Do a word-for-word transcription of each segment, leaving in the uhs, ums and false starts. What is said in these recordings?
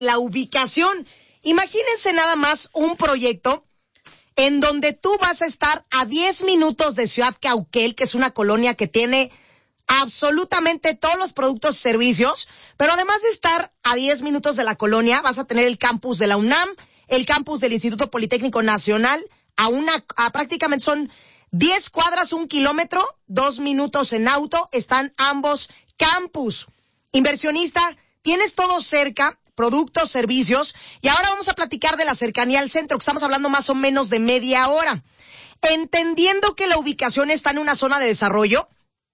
La ubicación. Imagínense nada más un proyecto en donde tú vas a estar a diez minutos de Ciudad Cauquel, que es una colonia que tiene absolutamente todos los productos y servicios, pero además de estar a diez minutos de la colonia, vas a tener el campus de la UNAM, el campus del Instituto Politécnico Nacional, a una, a prácticamente son diez cuadras, un kilómetro, dos minutos en auto, están ambos campus. Inversionista, tienes todo cerca, productos, servicios, y ahora vamos a platicar de la cercanía al centro, que estamos hablando más o menos de media hora. Entendiendo que la ubicación está en una zona de desarrollo,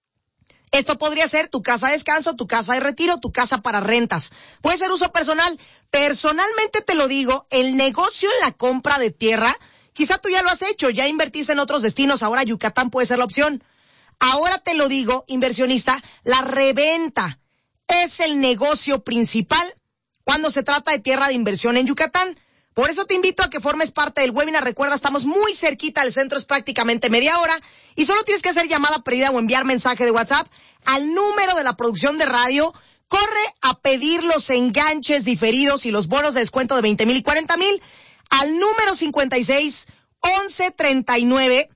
esto podría ser tu casa de descanso, tu casa de retiro, tu casa para rentas. Puede ser uso personal. Personalmente te lo digo, el negocio en la compra de tierra, quizá tú ya lo has hecho, ya invertiste en otros destinos, ahora Yucatán puede ser la opción. Ahora te lo digo, inversionista, la reventa es el negocio principal cuando se trata de tierra de inversión en Yucatán. Por eso te invito a que formes parte del webinar. Recuerda, estamos muy cerquita del centro, es prácticamente media hora, y solo tienes que hacer llamada perdida o enviar mensaje de WhatsApp al número de la producción de radio. Corre a pedir los enganches diferidos y los bonos de descuento de veinte mil y cuarenta mil al número cincuenta y seis, once, treinta y nueve,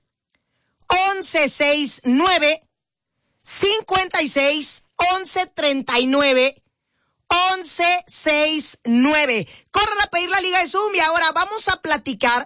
once, sesenta y nueve, cincuenta y seis, once, treinta y nueve, once, sesenta y nueve. Corran a pedir la liga de Zoom y ahora vamos a platicar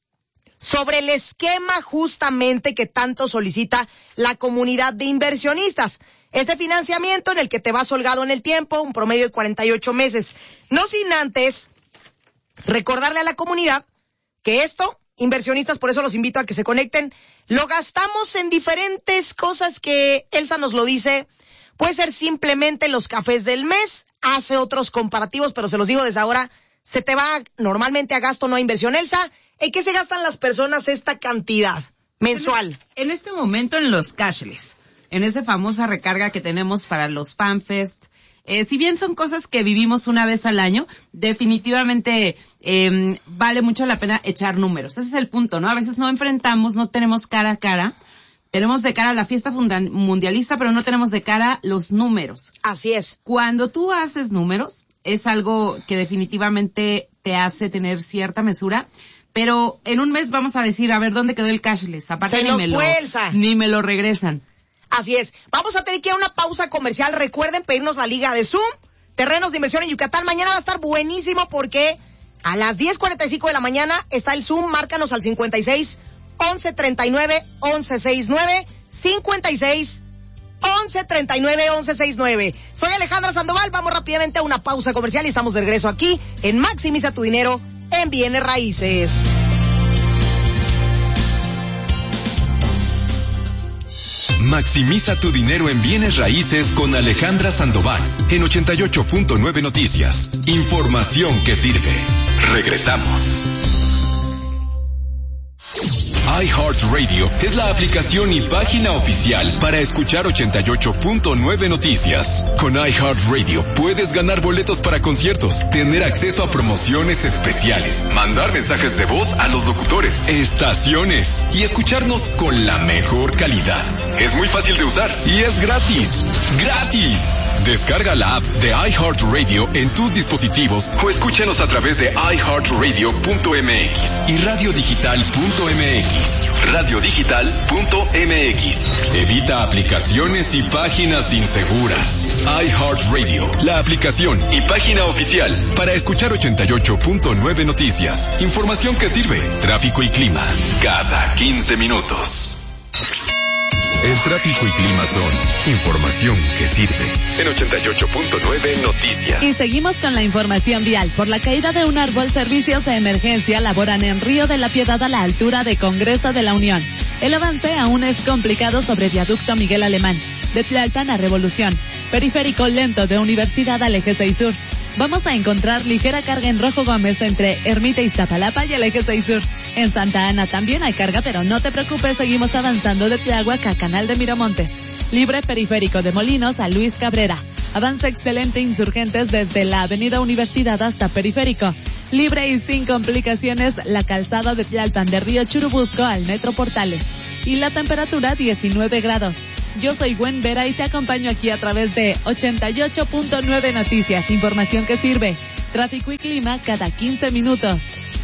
sobre el esquema justamente que tanto solicita la comunidad de inversionistas. Este financiamiento en el que te vas holgado en el tiempo, un promedio de cuarenta y ocho meses. No sin antes recordarle a la comunidad que esto, inversionistas, por eso los invito a que se conecten, lo gastamos en diferentes cosas que Elsa nos lo dice. Puede ser simplemente los cafés del mes, hace otros comparativos, pero se los digo desde ahora, se te va normalmente a gasto, no a inversión. Elsa, ¿en qué se gastan las personas esta cantidad mensual? En este momento en los cashless, en esa famosa recarga que tenemos para los FanFest, eh, si bien son cosas que vivimos una vez al año, definitivamente eh, vale mucho la pena echar números. Ese es el punto, ¿no? A veces no enfrentamos, no tenemos cara a cara. Tenemos de cara la fiesta mundialista, pero no tenemos de cara los números. Así es. Cuando tú haces números, es algo que definitivamente te hace tener cierta mesura, pero en un mes vamos a decir, a ver, ¿dónde quedó el cashless? Aparte Se ni nos me lo, fuerza. ni me lo regresan. Así es. Vamos a tener que ir a una pausa comercial. Recuerden pedirnos la liga de Zoom, terrenos de inversión en Yucatán. Mañana va a estar buenísimo porque a las diez cuarenta y cinco de la mañana está el Zoom. Márcanos al cincuenta y seis, once, treinta y nueve, once, sesenta y nueve, cincuenta y seis, once, treinta y nueve, once, sesenta y nueve. Soy Alejandra Sandoval, vamos rápidamente a una pausa comercial y estamos de regreso aquí en Maximiza tu Dinero en Bienes Raíces. Maximiza tu dinero en bienes raíces con Alejandra Sandoval en ochenta y ocho punto nueve Noticias. Información que sirve. Regresamos. iHeartRadio es la aplicación y página oficial para escuchar ochenta y ocho punto nueve Noticias. Con iHeartRadio puedes ganar boletos para conciertos, tener acceso a promociones especiales, mandar mensajes de voz a los locutores, estaciones y escucharnos con la mejor calidad. Es muy fácil de usar y es gratis. ¡Gratis! Descarga la app de iHeartRadio en tus dispositivos o escúchanos a través de i heart radio punto m x y radio digital punto m x. radio digital punto m x. Evita aplicaciones y páginas inseguras. iHeartRadio, la aplicación y página oficial para escuchar ochenta y ocho punto nueve Noticias. Información que sirve. Tráfico y clima cada quince minutos. El tráfico y clima son información que sirve en ochenta y ocho punto nueve Noticias. Y seguimos con la información vial. Por la caída de un árbol, servicios de emergencia laboran en Río de la Piedad a la altura de Congreso de la Unión. El avance aún es complicado sobre viaducto Miguel Alemán, de Tlalpan a Revolución, periférico lento de Universidad al eje seis Sur. Vamos a encontrar ligera carga en Rojo Gómez entre Ermita Iztapalapa y el eje seis Sur. En Santa Ana también hay carga, pero no te preocupes, seguimos avanzando de Tláhuac a Canal de Miramontes. Libre periférico de Molinos a Luis Cabrera. Avance excelente Insurgentes desde la Avenida Universidad hasta Periférico. Libre y sin complicaciones la calzada de Tlalpan de Río Churubusco al Metro Portales. Y la temperatura diecinueve grados. Yo soy Gwen Vera y te acompaño aquí a través de ochenta y ocho punto nueve Noticias. Información que sirve. Tráfico y clima cada quince minutos.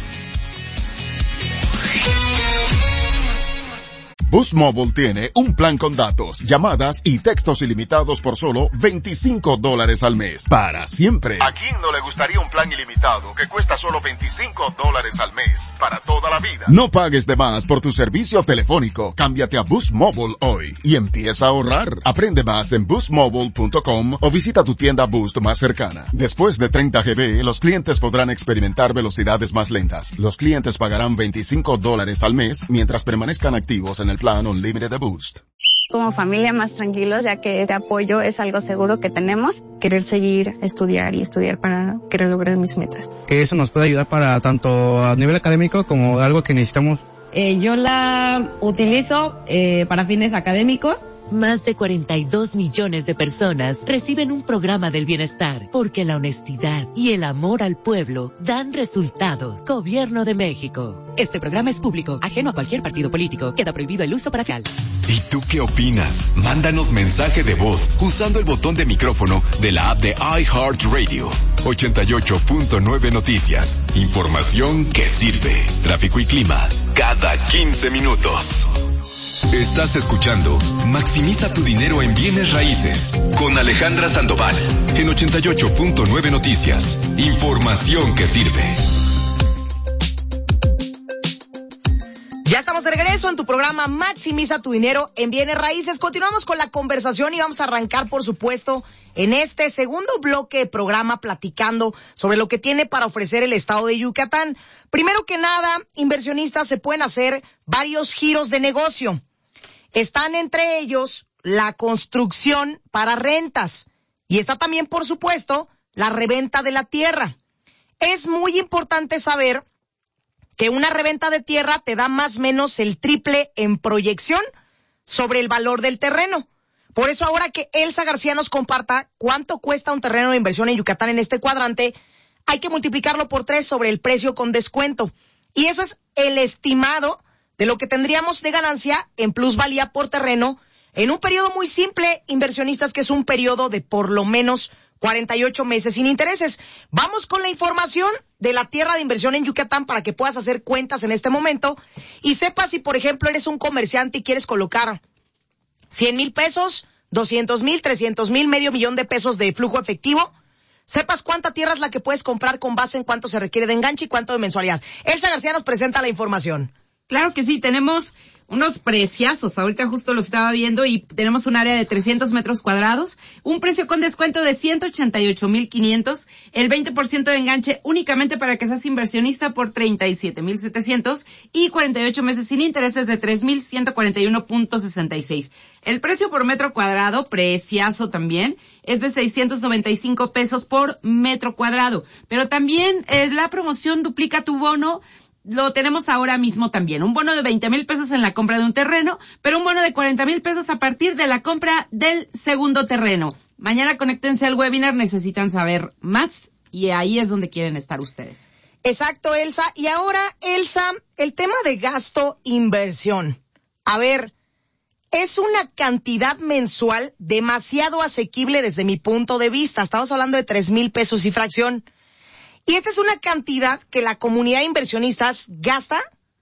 Boost Mobile tiene un plan con datos, llamadas y textos ilimitados por solo veinticinco dólares al mes. Para siempre. ¿A quién no le gustaría un plan ilimitado que cuesta solo veinticinco dólares al mes? Para toda la vida. No pagues de más por tu servicio telefónico. Cámbiate a Boost Mobile hoy y empieza a ahorrar. Aprende más en boost mobile punto com o visita tu tienda Boost más cercana. Después de treinta gigabytes, los clientes podrán experimentar velocidades más lentas. Los clientes pagarán veinticinco dólares al mes mientras permanezcan activos en el plan Unlimited de Boost. Como familia más tranquilos, ya que este apoyo es algo seguro que tenemos. Querer seguir, estudiar y estudiar para querer lograr mis metas. Que eso nos puede ayudar para tanto a nivel académico como algo que necesitamos. Eh, yo la utilizo eh, para fines académicos. Más de cuarenta y dos millones de personas reciben un programa del bienestar porque la honestidad y el amor al pueblo dan resultados. Gobierno de México. Este programa es público, ajeno a cualquier partido político. Queda prohibido el uso para cal. ¿Y tú qué opinas? Mándanos mensaje de voz usando el botón de micrófono de la app de iHeartRadio. ochenta y ocho punto nueve Noticias. Información que sirve. Tráfico y clima cada quince minutos. Estás escuchando Maximiza tu dinero en bienes raíces con Alejandra Sandoval en ochenta y ocho punto nueve Noticias. Información que sirve. Ya estamos de regreso en tu programa Maximiza tu dinero en bienes raíces. Continuamos con la conversación y vamos a arrancar, por supuesto, en este segundo bloque de programa platicando sobre lo que tiene para ofrecer el estado de Yucatán. Primero que nada, inversionistas, se pueden hacer varios giros de negocio. Están entre ellos la construcción para rentas y está también, por supuesto, la reventa de la tierra. Es muy importante saber que una reventa de tierra te da más o menos el triple en proyección sobre el valor del terreno. Por eso ahora que Elsa García nos comparta cuánto cuesta un terreno de inversión en Yucatán en este cuadrante, hay que multiplicarlo por tres sobre el precio con descuento. Y eso es el estimado de lo que tendríamos de ganancia en plusvalía por terreno en un periodo muy simple, inversionistas, que es un periodo de por lo menos cuarenta y ocho meses sin intereses. Vamos con la información de la tierra de inversión en Yucatán para que puedas hacer cuentas en este momento y sepas si, por ejemplo, eres un comerciante y quieres colocar cien mil pesos, doscientos mil, trescientos mil, medio millón de pesos de flujo efectivo. Sepas cuánta tierra es la que puedes comprar con base en cuánto se requiere de enganche y cuánto de mensualidad. Elsa García nos presenta la información. Claro que sí, tenemos unos preciazos, ahorita justo lo estaba viendo, y tenemos un área de trescientos metros cuadrados, un precio con descuento de ciento ochenta y ocho mil quinientos, el veinte por ciento de enganche únicamente para que seas inversionista por treinta y siete mil setecientos y cuarenta y ocho meses sin intereses de tres mil ciento cuarenta y uno punto sesenta y seis. El precio por metro cuadrado, preciazo también, es de seiscientos noventa y cinco pesos por metro cuadrado, pero también eh, la promoción duplica tu bono. Lo tenemos ahora mismo también. Un bono de veinte mil pesos en la compra de un terreno, pero un bono de cuarenta mil pesos a partir de la compra del segundo terreno. Mañana conéctense al webinar, necesitan saber más y ahí es donde quieren estar ustedes. Exacto, Elsa. Y ahora, Elsa, el tema de gasto-inversión. A ver, es una cantidad mensual demasiado asequible desde mi punto de vista. Estamos hablando de tres mil pesos y fracción. Y esta es una cantidad que la comunidad de inversionistas gasta,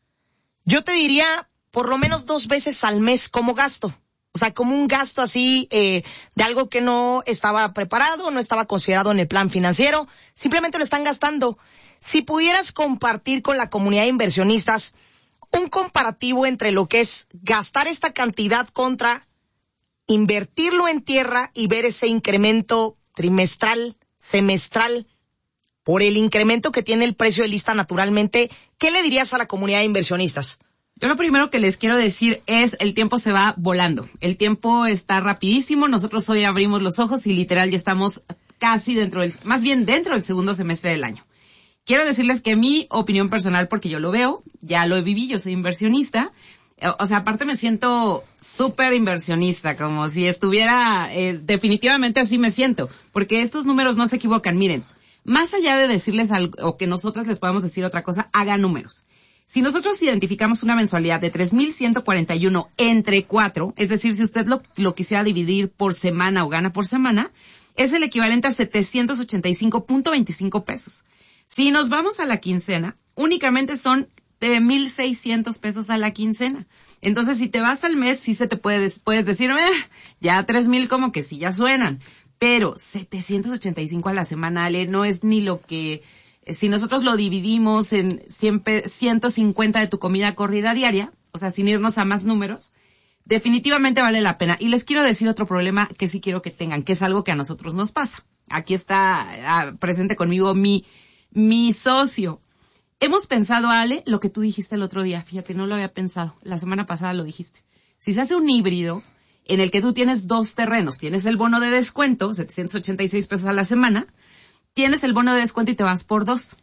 yo te diría, por lo menos dos veces al mes como gasto. O sea, como un gasto así eh, de algo que no estaba preparado, no estaba considerado en el plan financiero, simplemente lo están gastando. Si pudieras compartir con la comunidad de inversionistas un comparativo entre lo que es gastar esta cantidad contra invertirlo en tierra y ver ese incremento trimestral, semestral, por el incremento que tiene el precio de lista naturalmente, ¿qué le dirías a la comunidad de inversionistas? Yo lo primero que les quiero decir es, el tiempo se va volando. El tiempo está rapidísimo. Nosotros hoy abrimos los ojos y literal ya estamos casi dentro del, más bien dentro del segundo semestre del año. Quiero decirles que mi opinión personal, porque yo lo veo, ya lo viví, yo soy inversionista. O sea, aparte me siento súper inversionista, como si estuviera, eh, definitivamente así me siento, porque estos números no se equivocan. Miren, más allá de decirles algo, o que nosotros les podamos decir otra cosa, hagan números. Si nosotros identificamos una mensualidad de tres mil ciento cuarenta y uno entre cuatro, es decir, si usted lo, lo quisiera dividir por semana o gana por semana, es el equivalente a setecientos ochenta y cinco punto veinticinco pesos. Si nos vamos a la quincena, únicamente son de mil seiscientos pesos a la quincena. Entonces, si te vas al mes, sí se te puede, puedes decir, eh, ya tres mil como que sí ya suenan. Pero setecientos ochenta y cinco a la semana, Ale, no es ni lo que, si nosotros lo dividimos en ciento cincuenta de tu comida corrida diaria, o sea, sin irnos a más números, definitivamente vale la pena. Y les quiero decir otro problema que sí quiero que tengan, que es algo que a nosotros nos pasa. Aquí está ah, presente conmigo mi, mi socio. Hemos pensado, Ale, lo que tú dijiste el otro día, fíjate, no lo había pensado, la semana pasada lo dijiste. Si se hace un híbrido en el que tú tienes dos terrenos, tienes el bono de descuento, setecientos ochenta y seis pesos a la semana, tienes el bono de descuento y te vas por dos.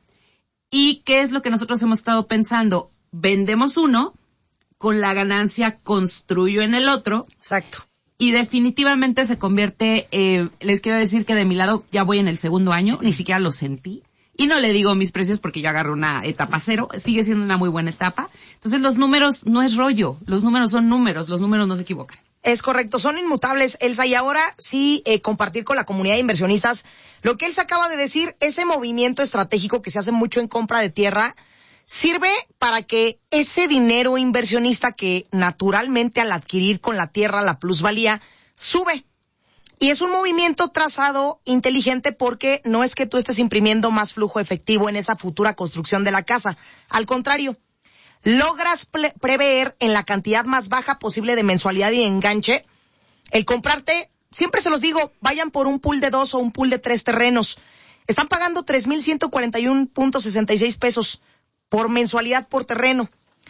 ¿Y qué es lo que nosotros hemos estado pensando? Vendemos uno, con la ganancia construyo en el otro. Exacto. Y definitivamente se convierte, eh, les quiero decir que de mi lado ya voy en el segundo año, ni siquiera lo sentí. Y no le digo mis precios porque yo agarro una etapa cero, sigue siendo una muy buena etapa. Entonces los números no es rollo, los números son números, los números no se equivocan. Es correcto, son inmutables, Elsa, y ahora sí eh, compartir con la comunidad de inversionistas lo que Elsa acaba de decir, ese movimiento estratégico que se hace mucho en compra de tierra, sirve para que ese dinero inversionista que naturalmente al adquirir con la tierra la plusvalía sube. Y es un movimiento trazado inteligente porque no es que tú estés imprimiendo más flujo efectivo en esa futura construcción de la casa. Al contrario, logras ple- prever en la cantidad más baja posible de mensualidad y enganche el comprarte, siempre se los digo, vayan por un pool de dos o un pool de tres terrenos. Están pagando tres mil ciento cuarenta y uno punto sesenta y seis pesos por mensualidad por terreno.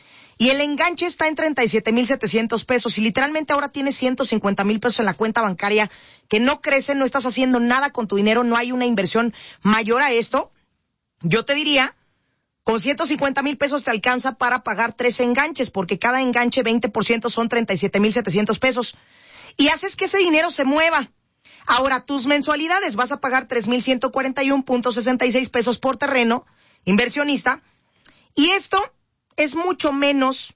Y el enganche está en treinta y siete mil setecientos pesos y literalmente ahora tienes ciento cincuenta mil pesos en la cuenta bancaria que no crece, no estás haciendo nada con tu dinero, no hay una inversión mayor a esto. Yo te diría, con ciento cincuenta mil pesos te alcanza para pagar tres enganches porque cada enganche veinte por ciento son treinta y siete mil setecientos pesos. Y haces que ese dinero se mueva. Ahora tus mensualidades vas a pagar tres mil ciento cuarenta y uno punto sesenta y seis pesos por terreno, inversionista. Y esto es mucho menos,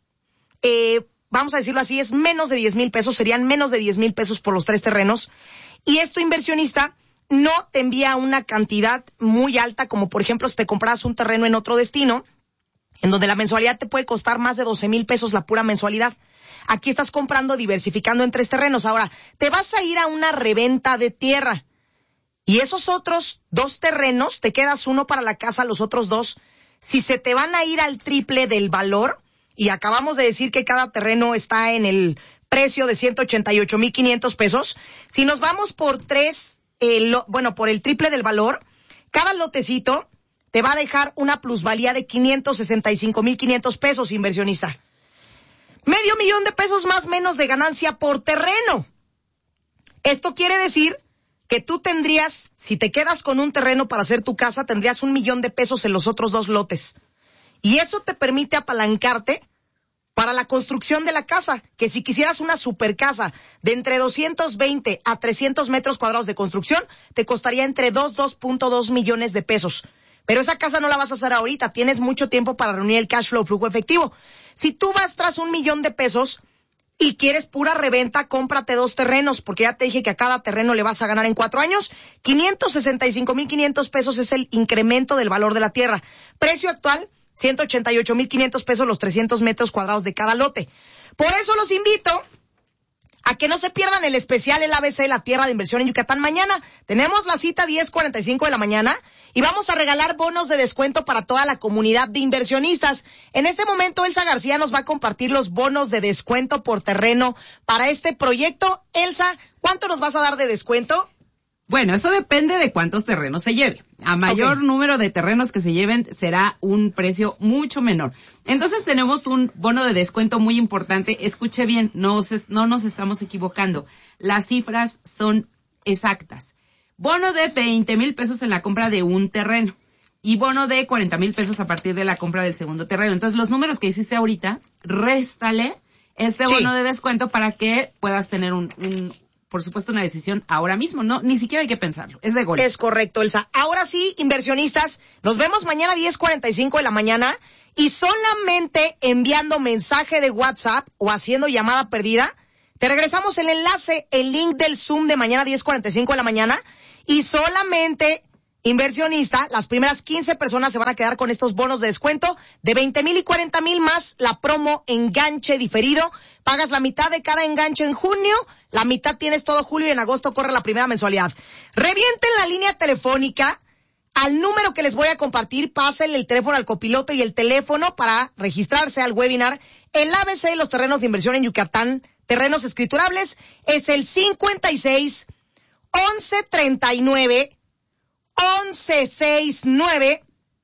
eh, vamos a decirlo así, es menos de diez mil pesos, serían menos de diez mil pesos por los tres terrenos. Y esto, inversionista, no te envía una cantidad muy alta, como por ejemplo si te compras un terreno en otro destino, en donde la mensualidad te puede costar más de doce mil pesos la pura mensualidad. Aquí estás comprando, diversificando en tres terrenos. Ahora, te vas a ir a una reventa de tierra. Y esos otros dos terrenos, te quedas uno para la casa, los otros dos, si se te van a ir al triple del valor, y acabamos de decir que cada terreno está en el precio de ciento ochenta y ocho mil quinientos pesos, si nos vamos por tres, eh, lo, bueno, por el triple del valor, cada lotecito te va a dejar una plusvalía de quinientos sesenta y cinco mil quinientos pesos, inversionista. Medio millón de pesos más menos de ganancia por terreno. Esto quiere decir que tú tendrías, si te quedas con un terreno para hacer tu casa, tendrías un millón de pesos en los otros dos lotes. Y eso te permite apalancarte para la construcción de la casa, que si quisieras una super casa de entre doscientos veinte a trescientos metros cuadrados de construcción, te costaría entre dos, dos punto dos millones de pesos. Pero esa casa no la vas a hacer ahorita, tienes mucho tiempo para reunir el cash flow, flujo efectivo. Si tú vas tras un millón de pesos y quieres pura reventa, cómprate dos terrenos, porque ya te dije que a cada terreno le vas a ganar en cuatro años. quinientos sesenta y cinco mil quinientos pesos es el incremento del valor de la tierra. Precio actual, ciento ochenta y ocho mil quinientos pesos los trescientos metros cuadrados de cada lote. Por eso los invito a que no se pierdan el especial el A B C, la tierra de inversión en Yucatán. Mañana tenemos la cita diez cuarenta y cinco de la mañana y vamos a regalar bonos de descuento para toda la comunidad de inversionistas. En este momento Elsa García nos va a compartir los bonos de descuento por terreno para este proyecto. Elsa, ¿cuánto nos vas a dar de descuento? Bueno, eso depende de cuántos terrenos se lleve. A mayor okay. número de terrenos que se lleven será un precio mucho menor. Entonces tenemos un bono de descuento muy importante. Escuche bien, no, se, no nos estamos equivocando. Las cifras son exactas. Bono de veinte mil pesos en la compra de un terreno y bono de cuarenta mil pesos a partir de la compra del segundo terreno. Entonces los números que hiciste ahorita, réstale este bono sí. de descuento para que puedas tener un... un por supuesto, una decisión ahora mismo, no, ni siquiera hay que pensarlo, es de golpe. Es correcto, Elsa. Ahora sí, inversionistas, nos vemos mañana diez cuarenta y cinco de la mañana y solamente enviando mensaje de WhatsApp o haciendo llamada perdida, te regresamos el enlace, el link del Zoom de mañana diez cuarenta y cinco de la mañana y solamente, inversionista, las primeras quince personas se van a quedar con estos bonos de descuento de veinte mil y cuarenta mil más la promo enganche diferido. Pagas la mitad de cada enganche en junio, la mitad tienes todo julio y en agosto corre la primera mensualidad. Revienten la línea telefónica al número que les voy a compartir, pásenle el teléfono al copiloto y el teléfono para registrarse al webinar. El A B C de los terrenos de inversión en Yucatán, terrenos escriturables, es el cincuenta y seis, once treinta y nueve, once sesenta y nueve,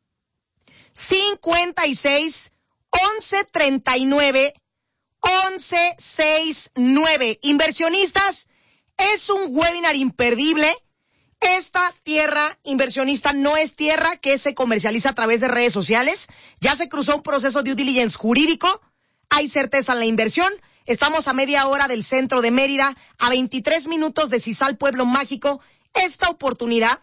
cincuenta y seis, once treinta y nueve, once sesenta y nueve. Inversionistas, es un webinar imperdible. Esta tierra inversionista no es tierra que se comercializa a través de redes sociales. Ya se cruzó un proceso de due diligence jurídico. Hay certeza en la inversión. Estamos a media hora del centro de Mérida, a veintitrés minutos de Cisal, Pueblo Mágico. Esta oportunidad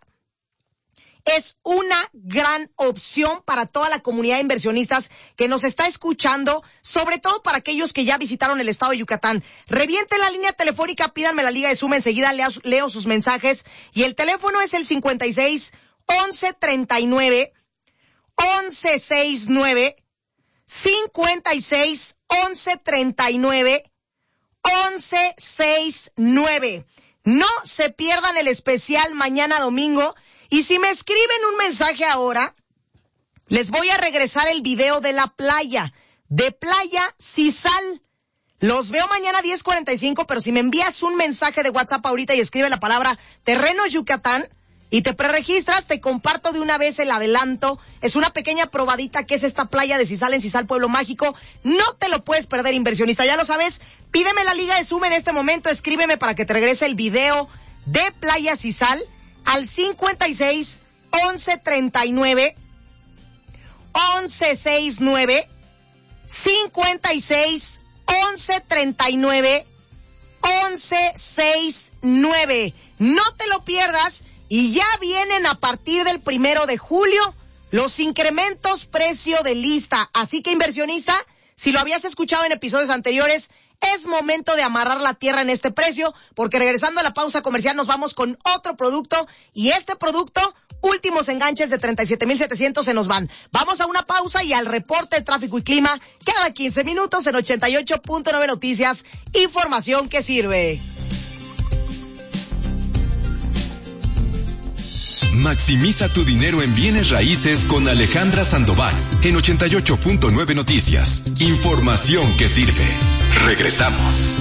es una gran opción para toda la comunidad de inversionistas que nos está escuchando, sobre todo para aquellos que ya visitaron el estado de Yucatán. Revienten la línea telefónica, pídanme la liga de Zoom, enseguida leo, leo sus mensajes, y el teléfono es el cincuenta y seis, once treinta y nueve, once sesenta y nueve, cincuenta y seis, once treinta y nueve, once sesenta y nueve. No se pierdan el especial mañana domingo. Y si me escriben un mensaje ahora, les voy a regresar el video de la playa, de Playa Cisal. Los veo mañana a diez cuarenta y cinco, pero si me envías un mensaje de WhatsApp ahorita y escribe la palabra Terrenos Yucatán y te preregistras, te comparto de una vez el adelanto. Es una pequeña probadita que es esta playa de Cisal en Cisal, Pueblo Mágico. No te lo puedes perder, inversionista, ya lo sabes. Pídeme la liga de Zoom en este momento, escríbeme para que te regrese el video de Playa Cisal al cincuenta y seis, once treinta y nueve, once sesenta y nueve, cincuenta y seis, once treinta y nueve, once sesenta y nueve. No te lo pierdas, y ya vienen a partir del primero de julio los incrementos precio de lista. Así que, inversionista, si lo habías escuchado en episodios anteriores, es momento de amarrar la tierra en este precio, porque regresando a la pausa comercial nos vamos con otro producto, y este producto, últimos enganches de treinta y siete mil setecientos se nos van. Vamos a una pausa y al reporte de tráfico y clima cada quince minutos en ochenta y ocho punto nueve Noticias, información que sirve. Maximiza tu dinero en bienes raíces con Alejandra Sandoval en ochenta y ocho punto nueve Noticias. Información que sirve. Regresamos.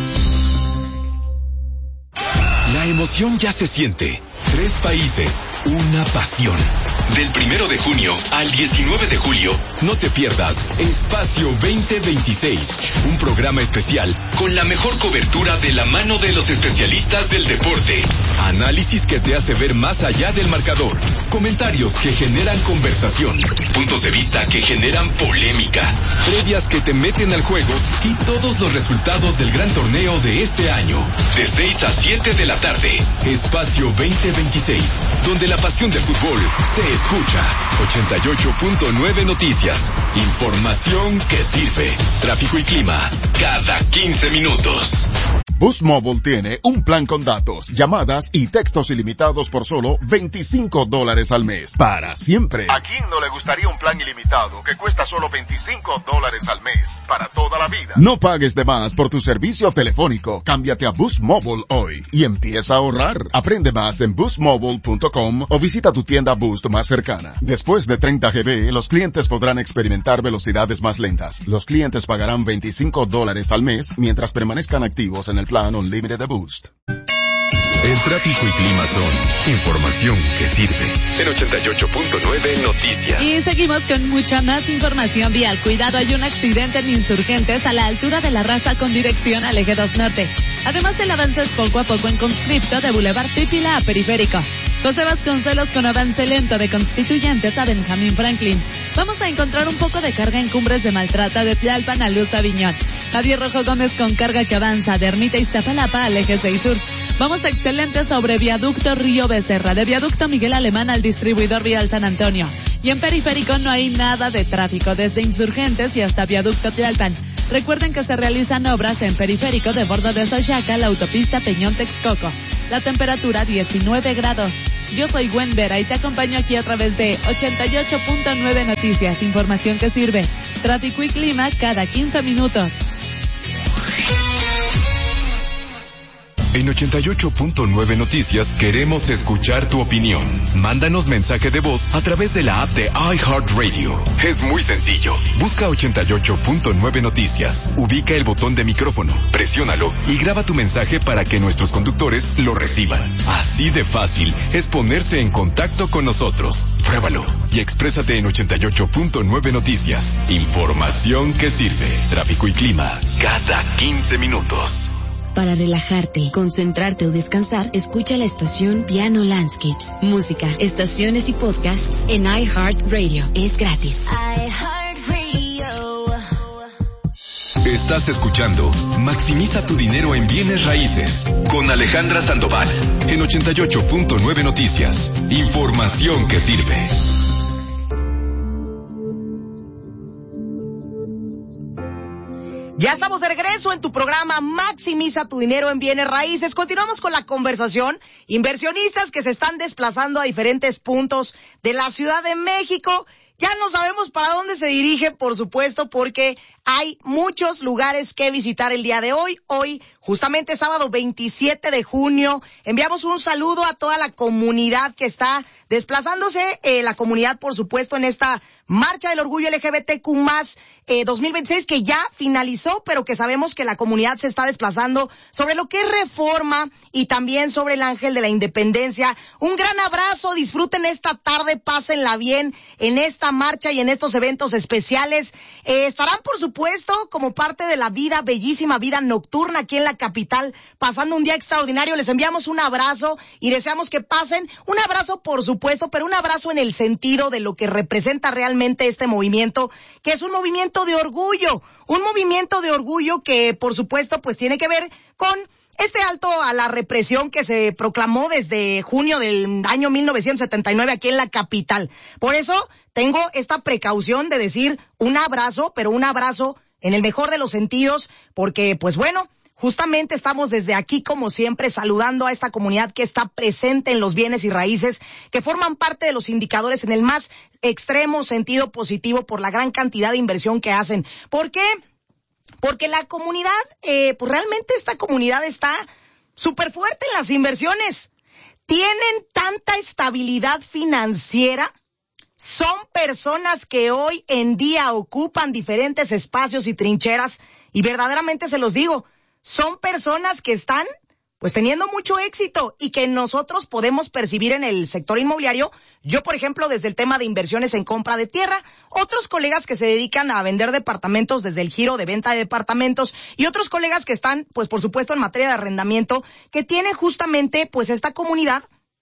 La emoción ya se siente. Tres países, una pasión. Del primero de junio al diecinueve de julio, no te pierdas Espacio veinte veintiséis, un programa especial con la mejor cobertura de la mano de los especialistas del deporte. Análisis que te hace ver más allá del marcador. Comentarios que generan conversación. Puntos de vista que generan polémica. Previas que te meten al juego y todos los resultados del gran torneo de este año. De seis a siete de la tarde. Espacio veinte veintiséis, donde la pasión del fútbol se escucha. ochenta y ocho punto nueve Noticias. Información que sirve. Tráfico y clima cada quince minutos. Boost Mobile tiene un plan con datos, llamadas y textos ilimitados por solo veinticinco dólares al mes. Para siempre. ¿A quién no le gustaría un plan ilimitado que cuesta solo veinticinco dólares al mes? Para toda la vida. No pagues de más por tu servicio telefónico. Cámbiate a Boost Mobile hoy y empieza a ahorrar. Aprende más en boost mobile punto com o visita tu tienda Boost más cercana. Después de treinta gigabytes, los clientes podrán experimentar velocidades más lentas. Los clientes pagarán veinticinco dólares al mes mientras permanezcan activos en el plan Unlimited de Boost. El tráfico y clima son información que sirve. En ochenta y ocho punto nueve Noticias. Y seguimos con mucha más información vial. Cuidado, hay un accidente en Insurgentes a la altura de La Raza con dirección al Eje dos Norte. Además, el avance es poco a poco en conscripto de Boulevard Pípila a Periférico. José Vasconcelos con avance lento de Constituyentes a Benjamín Franklin. Vamos a encontrar un poco de carga en Cumbres de Maltrata de Tlalpan a Luz Aviñón. Javier Rojo Gómez con carga que avanza de Ermita Iztapalapa al Eje seis Sur. Vamos excelente sobre Viaducto Río Becerra, de Viaducto Miguel Alemán al distribuidor vial San Antonio. Y en Periférico no hay nada de tráfico, desde Insurgentes y hasta Viaducto Tlalpan. Recuerden que se realizan obras en Periférico de bordo de Xochaca, la autopista Peñón-Texcoco. La temperatura diecinueve grados. Yo soy Gwen Vera y te acompaño aquí a través de ochenta y ocho punto nueve Noticias, información que sirve. Tráfico y clima cada quince minutos. En ochenta y ocho punto nueve Noticias queremos escuchar tu opinión. Mándanos mensaje de voz a través de la app de iHeartRadio. Es muy sencillo. Busca ochenta y ocho punto nueve Noticias. Ubica el botón de micrófono, presiónalo y graba tu mensaje para que nuestros conductores lo reciban. Así de fácil es ponerse en contacto con nosotros. Pruébalo y exprésate en ochenta y ocho punto nueve Noticias. Información que sirve. Tráfico y clima cada quince minutos. Para relajarte, concentrarte o descansar, escucha la estación Piano Landscapes. Música, estaciones y podcasts en iHeartRadio. Es gratis. iHeartRadio. Estás escuchando Maximiza tu dinero en bienes raíces con Alejandra Sandoval en ochenta y ocho punto nueve Noticias. Información que sirve. Ya estamos de regreso en tu programa Maximiza tu dinero en bienes raíces. Continuamos con la conversación. Inversionistas que se están desplazando a diferentes puntos de la Ciudad de México. Ya no sabemos para dónde se dirige, por supuesto, porque hay muchos lugares que visitar el día de hoy. Hoy, justamente sábado veintisiete de junio, enviamos un saludo a toda la comunidad que está desplazándose, eh, la comunidad, por supuesto, en esta Marcha del Orgullo L G B T Q más, eh, dos mil veintiséis, que ya finalizó, pero que sabemos que la comunidad se está desplazando sobre lo que es Reforma y también sobre el Ángel de la Independencia. Un gran abrazo, disfruten esta tarde, pásenla bien en esta marcha y en estos eventos especiales. Eh, estarán, por supuesto, como parte de la vida, bellísima vida nocturna aquí en la capital, pasando un día extraordinario. Les enviamos un abrazo y deseamos que pasen un abrazo, por supuesto, pero un abrazo en el sentido de lo que representa realmente este movimiento, que es un movimiento de orgullo, un movimiento de orgullo que, por supuesto, pues tiene que ver con este alto a la represión que se proclamó desde junio del año mil novecientos setenta y nueve aquí en la capital. Por eso tengo esta precaución de decir un abrazo, pero un abrazo en el mejor de los sentidos, porque pues bueno, justamente estamos desde aquí, como siempre, saludando a esta comunidad que está presente en los bienes y raíces, que forman parte de los indicadores en el más extremo sentido positivo por la gran cantidad de inversión que hacen. ¿Por qué? Porque la comunidad, eh, pues realmente esta comunidad está súper fuerte en las inversiones. Tienen tanta estabilidad financiera. Son personas que hoy en día ocupan diferentes espacios y trincheras. Y verdaderamente se los digo, son personas que están pues teniendo mucho éxito y que nosotros podemos percibir en el sector inmobiliario. Yo, por ejemplo, desde el tema de inversiones en compra de tierra, otros colegas que se dedican a vender departamentos desde el giro de venta de departamentos y otros colegas que están, pues por supuesto, en materia de arrendamiento, que tienen justamente pues esta comunidad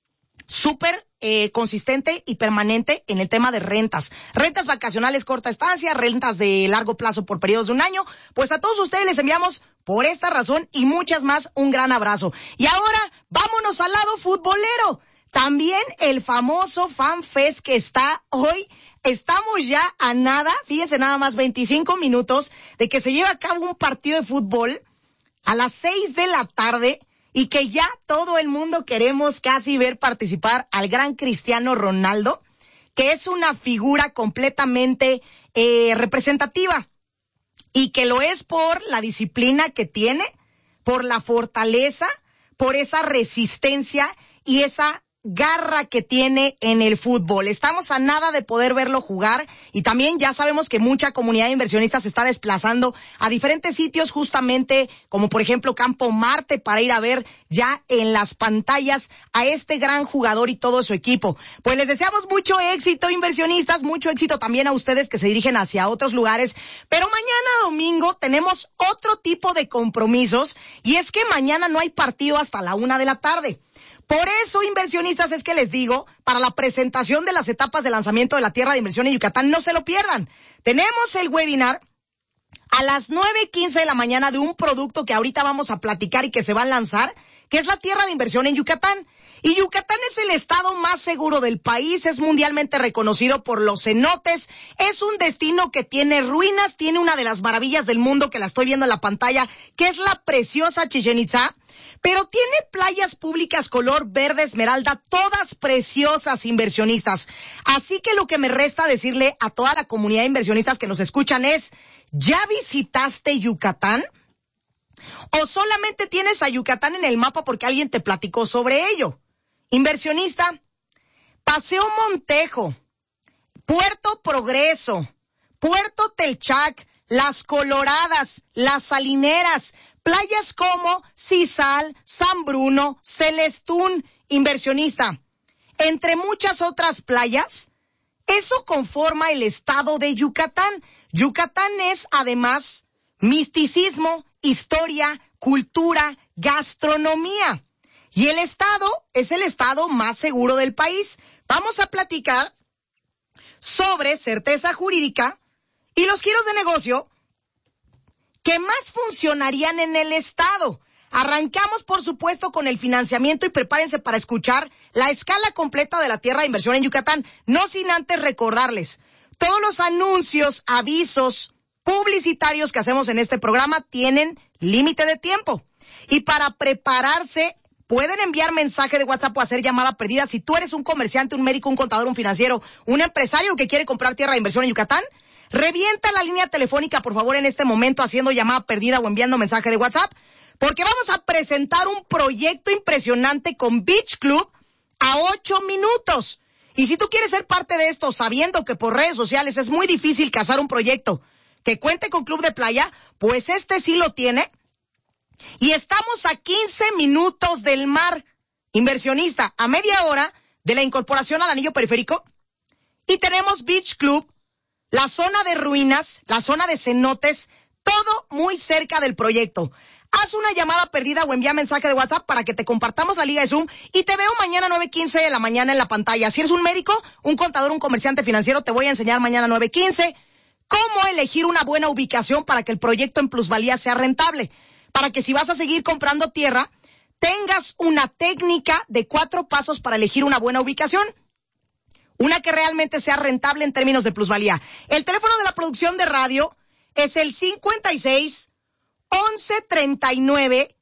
súper eh, consistente y permanente en el tema de rentas. Rentas vacacionales corta estancia, rentas de largo plazo por periodos de un año. Pues a todos ustedes les enviamos por esta razón y muchas más un gran abrazo. Y ahora vámonos al lado futbolero. También el famoso Fan Fest que está hoy. Estamos ya a nada, fíjense nada más, veinticinco minutos de que se lleve a cabo un partido de fútbol a las seis de la tarde. Y que ya todo el mundo queremos casi ver participar al gran Cristiano Ronaldo, que es una figura completamente eh, representativa y que lo es por la disciplina que tiene, por la fortaleza, por esa resistencia y esa garra que tiene en el fútbol. Estamos a nada de poder verlo jugar y también ya sabemos que mucha comunidad de inversionistas se está desplazando a diferentes sitios, justamente como por ejemplo Campo Marte, para ir a ver ya en las pantallas a este gran jugador y todo su equipo. Pues les deseamos mucho éxito, inversionistas, mucho éxito también a ustedes que se dirigen hacia otros lugares, pero mañana domingo tenemos otro tipo de compromisos y es que mañana no hay partido hasta la una de la tarde. Por eso, inversionistas, es que les digo, para la presentación de las etapas de lanzamiento de la Tierra de Inversión en Yucatán, no se lo pierdan. Tenemos el webinar a las nueve quince de la mañana de un producto que ahorita vamos a platicar y que se va a lanzar, que es la tierra de inversión en Yucatán. Y Yucatán es el estado más seguro del país, es mundialmente reconocido por los cenotes, es un destino que tiene ruinas, tiene una de las maravillas del mundo que la estoy viendo en la pantalla, que es la preciosa Chichén Itzá, pero tiene playas públicas color verde esmeralda, todas preciosas, inversionistas. Así que lo que me resta decirle a toda la comunidad de inversionistas que nos escuchan es, ¿ya visitaste Yucatán? ¿O solamente tienes a Yucatán en el mapa porque alguien te platicó sobre ello? Inversionista, Paseo Montejo, Puerto Progreso, Puerto Telchac, Las Coloradas, Las Salineras, playas como Cisal, San Bruno, Celestún, inversionista, entre muchas otras playas, eso conforma el estado de Yucatán. Yucatán es además misticismo, historia, cultura, gastronomía. Y el estado es el estado más seguro del país. Vamos a platicar sobre certeza jurídica y los giros de negocio que más funcionarían en el estado. Arrancamos, por supuesto, con el financiamiento y prepárense para escuchar la escala completa de la tierra de inversión en Yucatán. No sin antes recordarles, todos los anuncios, avisos publicitarios que hacemos en este programa tienen límite de tiempo. Y para prepararse, pueden enviar mensaje de WhatsApp o hacer llamada perdida. Si tú eres un comerciante, un médico, un contador, un financiero, un empresario que quiere comprar tierra de inversión en Yucatán, revienta la línea telefónica, por favor, en este momento, haciendo llamada perdida o enviando mensaje de WhatsApp, porque vamos a presentar un proyecto impresionante con Beach Club a ocho minutos. Y si tú quieres ser parte de esto, sabiendo que por redes sociales es muy difícil cazar un proyecto que cuente con club de playa, pues este sí lo tiene. Y estamos a quince minutos del mar, inversionista, a media hora de la incorporación al anillo periférico. Y tenemos Beach Club, la zona de ruinas, la zona de cenotes, todo muy cerca del proyecto. Haz una llamada perdida o envía mensaje de WhatsApp para que te compartamos la liga de Zoom y te veo mañana nueve quince de la mañana en la pantalla. Si eres un médico, un contador, un comerciante financiero, te voy a enseñar mañana nueve quince cómo elegir una buena ubicación para que el proyecto en plusvalía sea rentable. Para que si vas a seguir comprando tierra, tengas una técnica de cuatro pasos para elegir una buena ubicación. Una que realmente sea rentable en términos de plusvalía. El teléfono de la producción de radio es el cincuenta y seis, once treinta y nueve,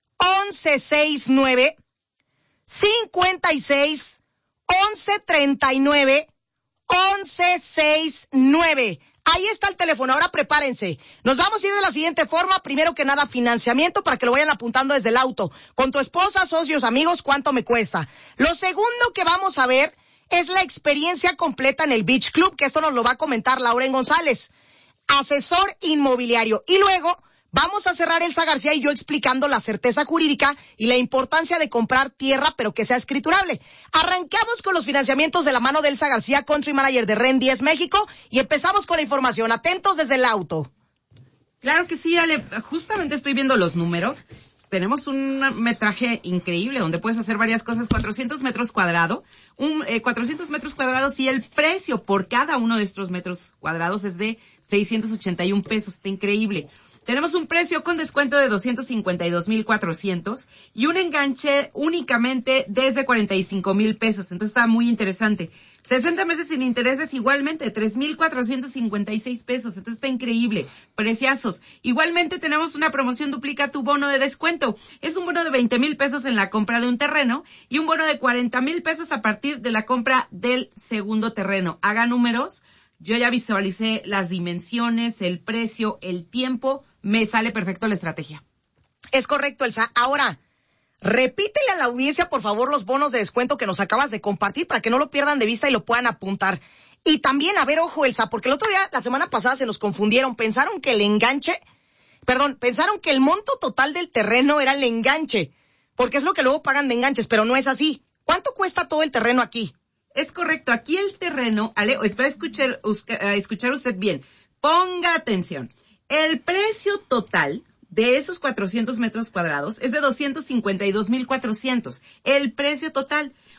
once sesenta y nueve, cincuenta y seis, once treinta y nueve, once sesenta y nueve. Ahí está el teléfono, ahora prepárense. Nos vamos a ir de la siguiente forma. Primero que nada, financiamiento para que lo vayan apuntando desde el auto. Con tu esposa, socios, amigos, ¿cuánto me cuesta? Lo segundo que vamos a ver es la experiencia completa en el Beach Club, que esto nos lo va a comentar Lauren González, asesor inmobiliario. Y luego vamos a cerrar Elsa García y yo explicando la certeza jurídica y la importancia de comprar tierra, pero que sea escriturable. Arrancamos con los financiamientos de la mano de Elsa García, Country Manager de REN diez México, y empezamos con la información. Atentos desde el auto. Claro que sí, Ale. Justamente estoy viendo los números. Tenemos un metraje increíble donde puedes hacer varias cosas. cuatrocientos metros cuadrados, un, eh, cuatrocientos metros cuadrados y el precio por cada uno de estos metros cuadrados es de seiscientos ochenta y un pesos. Está increíble. Tenemos un precio con descuento de doscientos cincuenta y dos mil cuatrocientos y un enganche únicamente desde cuarenta y cinco mil pesos. Entonces está muy interesante. sesenta meses sin intereses igualmente, tres mil cuatrocientos cincuenta y seis pesos. Entonces está increíble. Preciazos. Igualmente tenemos una promoción duplica tu bono de descuento. Es un bono de veinte mil pesos en la compra de un terreno y un bono de cuarenta mil pesos a partir de la compra del segundo terreno. Haga números. Yo ya visualicé las dimensiones, el precio, el tiempo. Me sale perfecto la estrategia. Es correcto, Elsa. Ahora, repítele a la audiencia, por favor, los bonos de descuento que nos acabas de compartir para que no lo pierdan de vista y lo puedan apuntar. Y también, a ver, ojo, Elsa, porque el otro día, la semana pasada, se nos confundieron. Pensaron que el enganche, perdón, pensaron que el monto total del terreno era el enganche, porque es lo que luego pagan de enganches, pero no es así. ¿Cuánto cuesta todo el terreno aquí? Es correcto. Aquí el terreno, Ale, espera escuchar, escuchar usted bien. Ponga atención. El precio total de esos cuatrocientos metros cuadrados es de doscientos cincuenta y dos mil cuatrocientos. El precio total.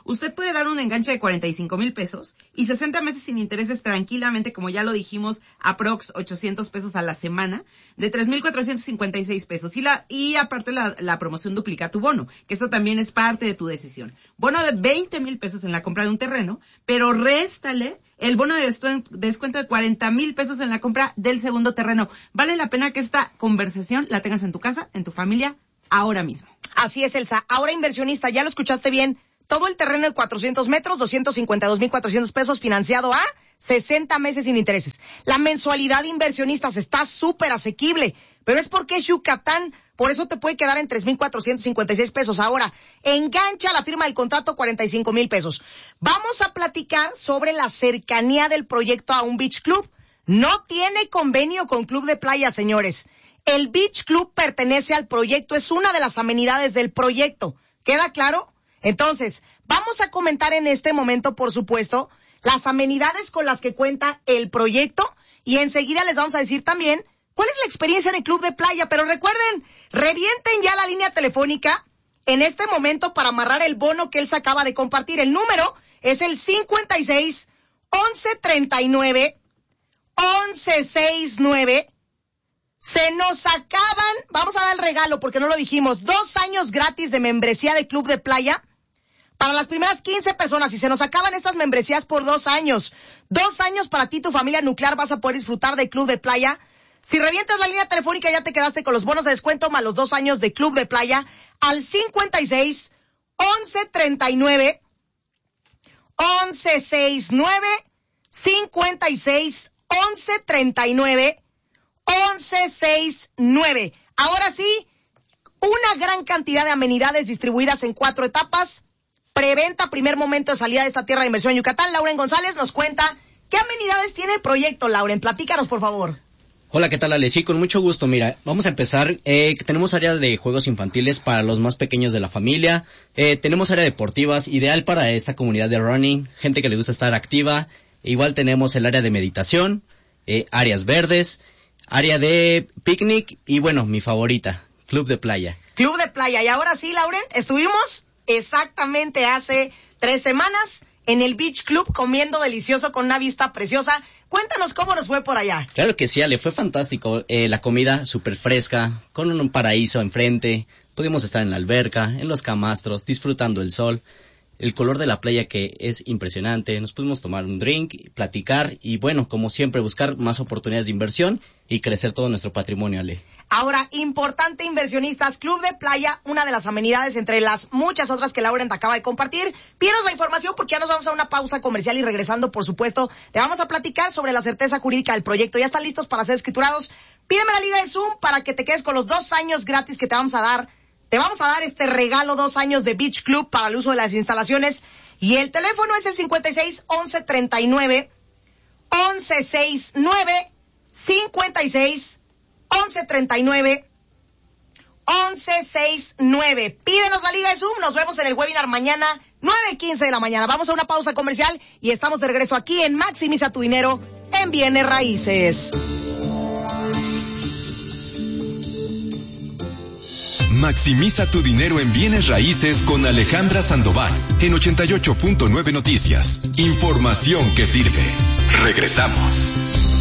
usted puede dar un enganche de cuarenta y cinco mil pesos y sesenta meses sin intereses tranquilamente, como ya lo dijimos, aprox ochocientos pesos a la semana, de tres mil cuatrocientos cincuenta y seis pesos. Y la, y aparte la, la promoción duplica tu bono, que eso también es parte de tu decisión. Bono de veinte mil pesos en la compra de un terreno, pero réstale el bono de descuento de cuarenta mil pesos en la compra del segundo terreno. Vale la pena que esta conversación la tengas en tu casa, en tu familia, ahora mismo. Así es, Elsa. Ahora, inversionista, ya lo escuchaste bien. Todo el terreno de cuatrocientos metros, doscientos cincuenta y dos mil cuatrocientos pesos, financiado a sesenta meses sin intereses. La mensualidad de inversionistas está súper asequible, pero es porque es Yucatán. Por eso te puede quedar en tres mil cuatrocientos cincuenta y seis pesos. Ahora, engancha la firma del contrato cuarenta y cinco mil pesos. Vamos a platicar sobre la cercanía del proyecto a un beach club. No tiene convenio con Club de Playa, señores. El beach club pertenece al proyecto, es una de las amenidades del proyecto. ¿Queda claro? Entonces, vamos a comentar en este momento, por supuesto, las amenidades con las que cuenta el proyecto y enseguida les vamos a decir también cuál es la experiencia en el Club de Playa. Pero recuerden, revienten ya la línea telefónica en este momento para amarrar el bono que él se acaba de compartir. El número es el cincuenta y seis, once treinta y nueve, once sesenta y nueve. Se nos acaban, vamos a dar el regalo porque no lo dijimos, dos años gratis de membresía de Club de Playa para las primeras quince personas, y se nos acaban estas membresías por dos años. Dos años para ti, tu familia nuclear, vas a poder disfrutar de Club de Playa. Si revientas la línea telefónica ya te quedaste con los bonos de descuento más los dos años de Club de Playa al cincuenta y seis, once treinta y nueve, once sesenta y nueve, cincuenta y seis, once treinta y nueve, once sesenta y nueve. Ahora sí, una gran cantidad de amenidades distribuidas en cuatro etapas. Preventa, primer momento de salida de esta tierra de inversión en Yucatán. Lauren González nos cuenta qué amenidades tiene el proyecto. Lauren, platícanos, por favor. Hola, ¿qué tal, Ale? Sí, con mucho gusto. Mira, vamos a empezar. Eh, tenemos áreas de juegos infantiles para los más pequeños de la familia. Eh, tenemos áreas deportivas, ideal para esta comunidad de running, gente que le gusta estar activa. Igual tenemos el área de meditación, eh, áreas verdes, área de picnic y, bueno, mi favorita, Club de Playa. Club de Playa. Y ahora sí, Lauren, estuvimos exactamente hace tres semanas en el Beach Club comiendo delicioso con una vista preciosa. Cuéntanos cómo nos fue por allá. Claro que sí, Ale, fue fantástico. Eh, la comida súper fresca, con un paraíso enfrente. Pudimos estar en la alberca, en los camastros, disfrutando el sol. El color de la playa que es impresionante. Nos pudimos tomar un drink, platicar y, bueno, como siempre, buscar más oportunidades de inversión y crecer todo nuestro patrimonio, Ale. Ahora, importante, inversionistas, Club de Playa, una de las amenidades entre las muchas otras que Lauren te acaba de compartir. Pídenos la información porque ya nos vamos a una pausa comercial y regresando, por supuesto, te vamos a platicar sobre la certeza jurídica del proyecto. ¿Ya están listos para ser escriturados? Pídeme la liga de Zoom para que te quedes con los dos años gratis que te vamos a dar. Te vamos a dar este regalo, dos años de Beach Club para el uso de las instalaciones. Y el teléfono es el cincuenta y seis, once treinta y nueve, once sesenta y nueve, cincuenta y seis, once treinta y nueve, once sesenta y nueve. Pídenos la liga de Zoom. Nos vemos en el webinar mañana, nueve quince de la mañana. Vamos a una pausa comercial y estamos de regreso aquí en Maximiza tu Dinero en Bienes Raíces. Maximiza tu dinero en bienes raíces con Alejandra Sandoval en ochenta y ocho punto nueve Noticias. Información que sirve. Regresamos.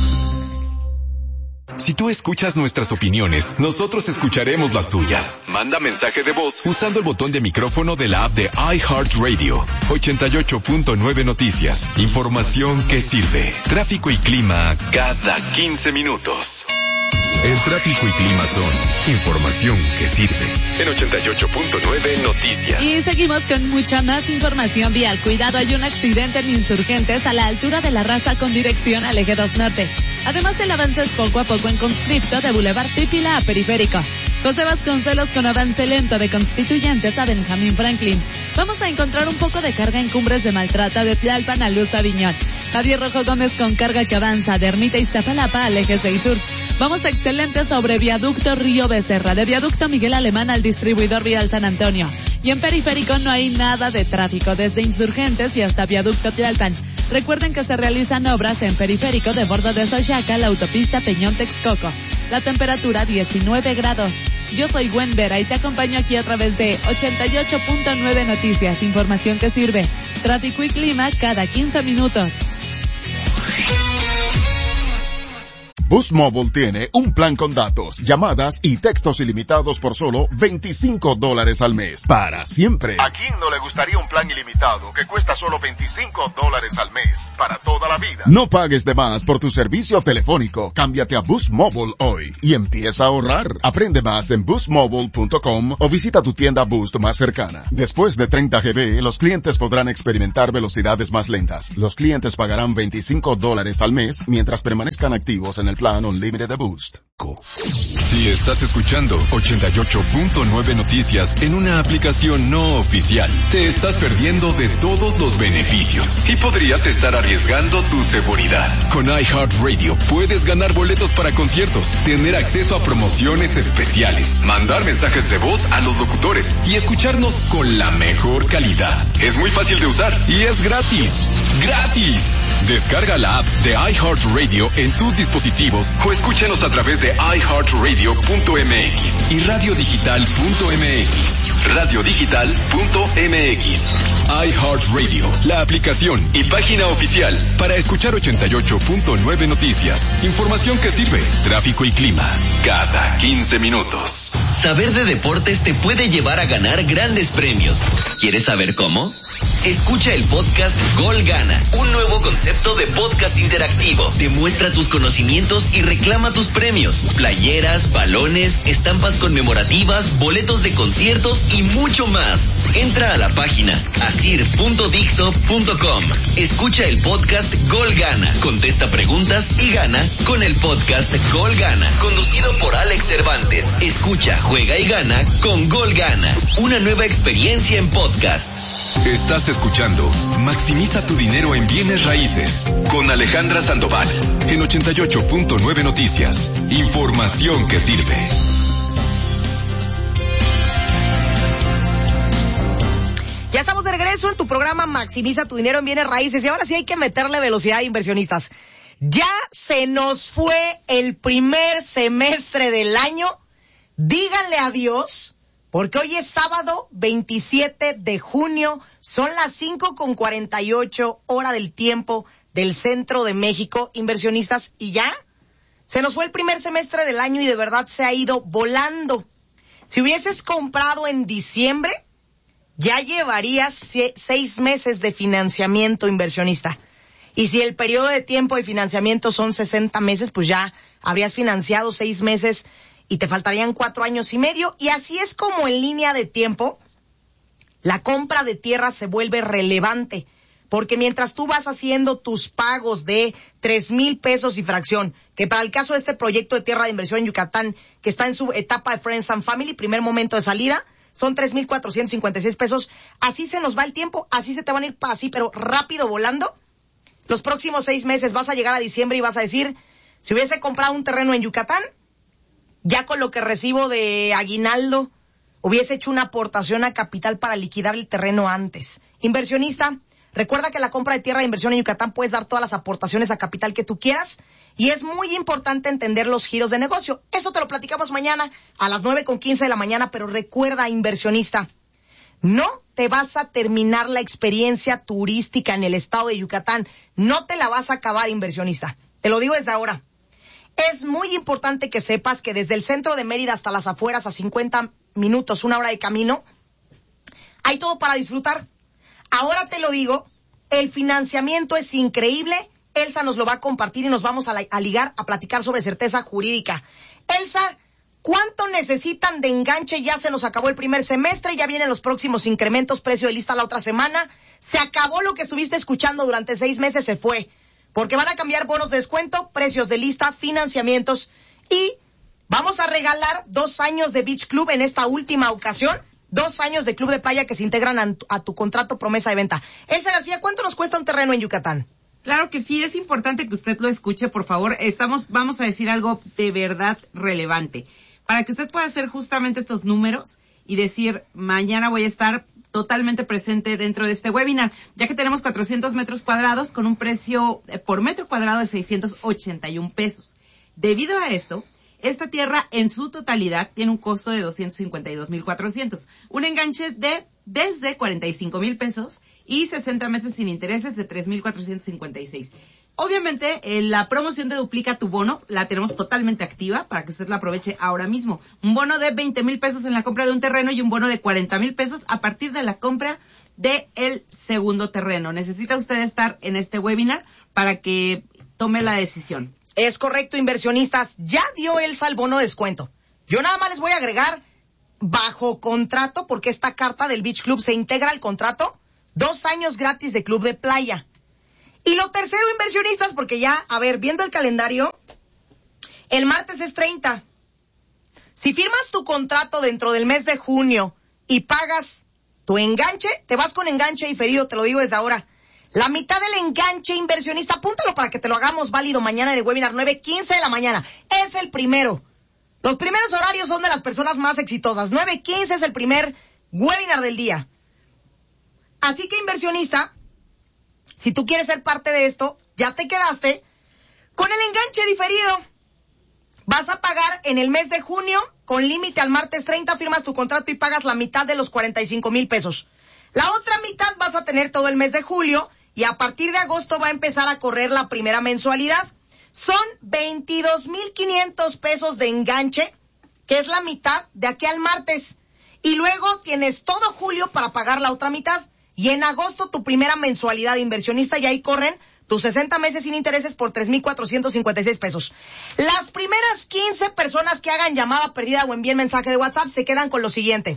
Si tú escuchas nuestras opiniones, nosotros escucharemos las tuyas. Manda mensaje de voz usando el botón de micrófono de la app de iHeartRadio. ochenta y ocho punto nueve Noticias. Información que sirve. Tráfico y clima cada quince minutos. El tráfico y clima son información que sirve. En ochenta y ocho punto nueve Noticias. Y seguimos con mucha más información vial. Cuidado, hay un accidente en Insurgentes a la altura de La Raza con dirección al Eje dos Norte. Además, el avance es poco a poco en Conscripto de Boulevard Pípila a Periférico. José Vasconcelos con avance lento de Constituyentes a Benjamín Franklin. Vamos a encontrar un poco de carga en Cumbres de Maltrata de Tlalpan a Luz Aviñón. Javier Rojo Gómez con carga que avanza de Ermita Iztapalapa al Eje seis Sur. Vamos a excelente sobre Viaducto Río Becerra, de Viaducto Miguel Alemán al Distribuidor Vial San Antonio. Y en Periférico no hay nada de tráfico, desde Insurgentes y hasta Viaducto Tlalpan. Recuerden que se realizan obras en Periférico de Bordo de Xochaca, la autopista Peñón Texcoco. La temperatura diecinueve grados. Yo soy Gwen Vera y te acompaño aquí a través de ochenta y ocho punto nueve Noticias, información que sirve. Tráfico y clima cada quince minutos. Boost Mobile tiene un plan con datos, llamadas y textos ilimitados por solo veinticinco dólares al mes. Para siempre. ¿A quién no le gustaría un plan ilimitado que cuesta solo veinticinco dólares al mes? Para toda la vida. No pagues de más por tu servicio telefónico. Cámbiate a Boost Mobile hoy y empieza a ahorrar. Aprende más en boost mobile punto com o visita tu tienda Boost más cercana. Después de treinta gigabytes, los clientes podrán experimentar velocidades más lentas. Los clientes pagarán veinticinco dólares al mes mientras permanezcan activos en el plan Unlimited de Boost. Si estás escuchando ochenta y ocho punto nueve Noticias en una aplicación no oficial, te estás perdiendo de todos los beneficios y podrías estar arriesgando tu seguridad. Con iHeartRadio puedes ganar boletos para conciertos, tener acceso a promociones especiales, mandar mensajes de voz a los locutores y escucharnos con la mejor calidad. Es muy fácil de usar y es gratis. ¡Gratis! Descarga la app de iHeartRadio en tus dispositivos o escúchanos a través de i heart radio punto m x y radio digital punto m x. radio digital punto m x. iHeartRadio, la aplicación y página oficial para escuchar ochenta y ocho punto nueve Noticias. Información que sirve, tráfico y clima, cada quince minutos. Saber de deportes te puede llevar a ganar grandes premios. ¿Quieres saber cómo? Escucha el podcast Gol Gana, un nuevo concepto de podcast interactivo. Demuestra tus conocimientos y reclama tus premios. Playeras, balones, estampas conmemorativas, boletos de conciertos y mucho más. Entra a la página asir punto dixo punto com. Escucha el podcast Gol Gana. Contesta preguntas y gana con el podcast Gol Gana, conducido por Alex Cervantes. Escucha, juega y gana con Gol Gana. Una nueva experiencia en podcast. Estás escuchando Maximiza tu dinero en bienes raíces con Alejandra Sandoval en ochenta y ocho punto nueve Noticias. Información que sirve. Ya estamos de regreso en tu programa Maximiza tu dinero en bienes raíces y ahora sí hay que meterle velocidad a inversionistas. Ya se nos fue el primer semestre del año. Díganle adiós. Porque hoy es sábado veintisiete de junio, son las cinco con cuarenta y ocho hora del tiempo del centro de México, inversionistas, y ya se nos fue el primer semestre del año y de verdad se ha ido volando. Si hubieses comprado en diciembre, ya llevarías seis meses de financiamiento, inversionista. Y si el periodo de tiempo de financiamiento son sesenta meses, pues ya habrías financiado seis meses y te faltarían cuatro años y medio. Y así es como en línea de tiempo la compra de tierra se vuelve relevante. Porque mientras tú vas haciendo tus pagos de tres mil pesos y fracción, que para el caso de este proyecto de tierra de inversión en Yucatán, que está en su etapa de Friends and Family, primer momento de salida, son tres mil cuatrocientos cincuenta y seis pesos. Así se nos va el tiempo, así se te van a ir así, pero rápido volando. Los próximos seis meses vas a llegar a diciembre y vas a decir, si hubiese comprado un terreno en Yucatán, ya con lo que recibo de aguinaldo, hubiese hecho una aportación a capital para liquidar el terreno antes. Inversionista, recuerda que la compra de tierra de inversión en Yucatán puedes dar todas las aportaciones a capital que tú quieras y es muy importante entender los giros de negocio. Eso te lo platicamos mañana a las nueve con quince de la mañana, pero recuerda, inversionista, no te vas a terminar la experiencia turística en el estado de Yucatán. No te la vas a acabar, inversionista. Te lo digo desde ahora. Es muy importante que sepas que desde el centro de Mérida hasta las afueras, a cincuenta minutos, una hora de camino, hay todo para disfrutar. Ahora te lo digo, el financiamiento es increíble. Elsa nos lo va a compartir y nos vamos a, la, a ligar a platicar sobre certeza jurídica. Elsa, ¿cuánto necesitan de enganche? Ya se nos acabó el primer semestre, ya vienen los próximos incrementos, precio de lista la otra semana. Se acabó lo que estuviste escuchando durante seis meses, se fue. Porque van a cambiar bonos de descuento, precios de lista, financiamientos y vamos a regalar dos años de Beach Club en esta última ocasión. Dos años de club de playa que se integran a tu, a tu contrato promesa de venta. Elsa García, ¿cuánto nos cuesta un terreno en Yucatán? Claro que sí, es importante que usted lo escuche, por favor. Estamos, vamos a decir algo de verdad relevante. Para que usted pueda hacer justamente estos números y decir, mañana voy a estar totalmente presente dentro de este webinar, ya que tenemos cuatrocientos metros cuadrados con un precio por metro cuadrado de seiscientos ochenta y un pesos. Debido a esto, Esta tierra en su totalidad tiene un costo de doscientos cincuenta y dos mil cuatrocientos, un enganche de desde cuarenta y cinco mil pesos y sesenta meses sin intereses de tres mil cuatrocientos cincuenta y seis. Obviamente, eh, la promoción de Duplica tu Bono la tenemos totalmente activa para que usted la aproveche ahora mismo. Un bono de veinte mil pesos en la compra de un terreno y un bono de cuarenta mil pesos a partir de la compra de el segundo terreno. Necesita usted estar en este webinar para que tome la decisión. Es correcto, inversionistas. Ya dio Elsa el bono de descuento. Yo nada más les voy a agregar bajo contrato, porque esta carta del Beach Club se integra al contrato, dos años gratis de club de playa. Y lo tercero, inversionistas, porque ya, a ver, viendo el calendario, el martes es treinta. Si firmas tu contrato dentro del mes de junio y pagas tu enganche, te vas con enganche diferido, te lo digo desde ahora. La mitad del enganche, inversionista, apúntalo para que te lo hagamos válido mañana en el webinar nueve quince de la mañana. Es el primero. Los primeros horarios son de las personas más exitosas. nueve quince es el primer webinar del día. Así que, inversionista, si tú quieres ser parte de esto, ya te quedaste con el enganche diferido. Vas a pagar en el mes de junio, con límite al martes treinta, firmas tu contrato y pagas la mitad de los cuarenta y cinco mil pesos. La otra mitad vas a tener todo el mes de julio y a partir de agosto va a empezar a correr la primera mensualidad. Son veintidós mil quinientos pesos de enganche, que es la mitad de aquí al martes. Y luego tienes todo julio para pagar la otra mitad. Y en agosto tu primera mensualidad, inversionista, y ahí corren tus sesenta meses sin intereses por tres mil cuatrocientos cincuenta y seis pesos. Las primeras quince personas que hagan llamada perdida o envíen mensaje de WhatsApp se quedan con lo siguiente.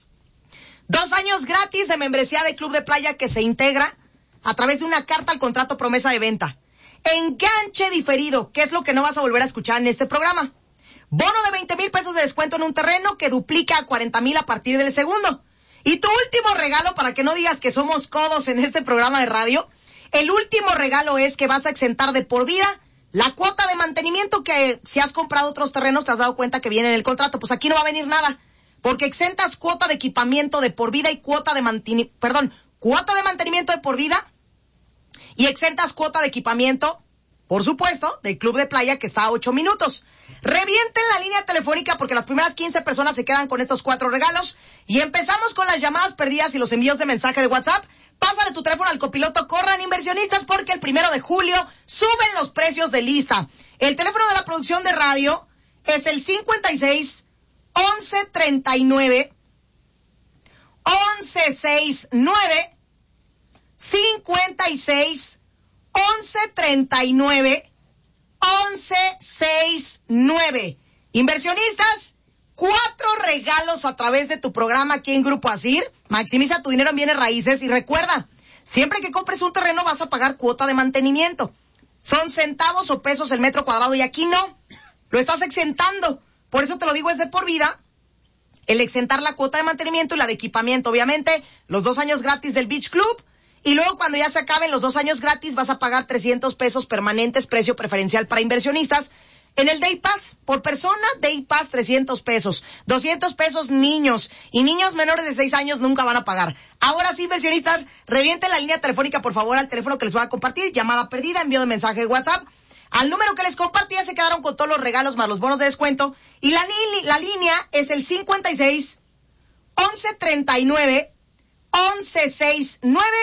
Dos años gratis de membresía de Club de Playa que se integra a través de una carta al contrato promesa de venta. Enganche diferido, que es lo que no vas a volver a escuchar en este programa. Bono de veinte mil pesos de descuento en un terreno que duplica a cuarenta mil a partir del segundo. Y tu último regalo, para que no digas que somos codos en este programa de radio, el último regalo es que vas a exentar de por vida la cuota de mantenimiento que si has comprado otros terrenos te has dado cuenta que viene en el contrato. Pues aquí no va a venir nada, porque exentas cuota de equipamiento de por vida y cuota de mantenimiento, perdón, cuota de mantenimiento de por vida y exentas cuota de equipamiento, por supuesto, del Club de Playa que está a ocho minutos. Revienten la línea telefónica porque las primeras quince personas se quedan con estos cuatro regalos. Y empezamos con las llamadas perdidas y los envíos de mensaje de WhatsApp. Pásale tu teléfono al copiloto, corran, inversionistas, porque el primero de julio suben los precios de lista. El teléfono de la producción de radio es el cincuenta y seis, once treinta y nueve, once sesenta y nueve, cincuenta y seis, once treinta y nueve, once sesenta y nueve. Inversionistas, cuatro regalos a través de tu programa aquí en Grupo Asir. Maximiza tu dinero en bienes raíces y recuerda, siempre que compres un terreno vas a pagar cuota de mantenimiento. Son centavos o pesos el metro cuadrado y aquí no. Lo estás exentando. Por eso te lo digo, es de por vida. El exentar la cuota de mantenimiento y la de equipamiento, obviamente, los dos años gratis del Beach Club. Y luego cuando ya se acaben los dos años gratis vas a pagar trescientos pesos permanentes, precio preferencial para inversionistas. En el Day Pass, por persona, Day Pass trescientos pesos, doscientos pesos niños, y niños menores de seis años nunca van a pagar. Ahora sí, inversionistas, revienten la línea telefónica, por favor, al teléfono que les voy a compartir, llamada perdida, envío de mensaje de WhatsApp. Al número que les compartí ya se quedaron con todos los regalos más los bonos de descuento, y la, la línea es el cincuenta y seis, once treinta y nueve, once sesenta y nueve,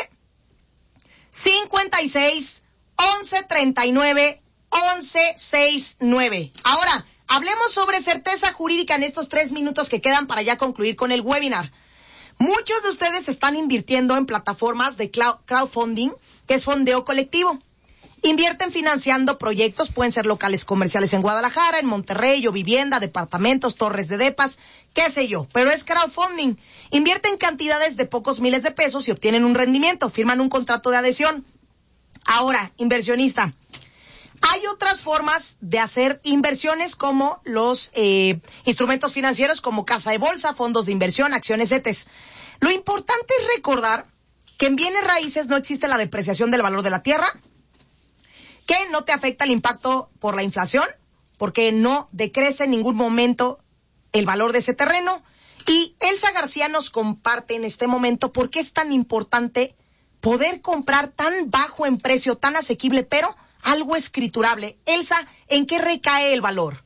cincuenta y seis, once treinta y nueve, once sesenta y nueve. Ahora, hablemos sobre certeza jurídica en estos tres minutos que quedan para ya concluir con el webinar. Muchos de ustedes están invirtiendo en plataformas de crowdfunding, que es fondeo colectivo. Invierten financiando proyectos, pueden ser locales comerciales en Guadalajara, en Monterrey, o vivienda, departamentos, torres de depas, qué sé yo, pero es crowdfunding. Invierten cantidades de pocos miles de pesos y obtienen un rendimiento, firman un contrato de adhesión. Ahora, inversionista, hay otras formas de hacer inversiones como los eh, instrumentos financieros como casa de bolsa, fondos de inversión, acciones E T F. Lo importante es recordar que en bienes raíces no existe la depreciación del valor de la tierra, que no te afecta el impacto por la inflación, porque no decrece en ningún momento el valor de ese terreno. Y Elsa García nos comparte en este momento por qué es tan importante poder comprar tan bajo en precio, tan asequible, pero algo escriturable. Elsa, ¿en qué recae el valor?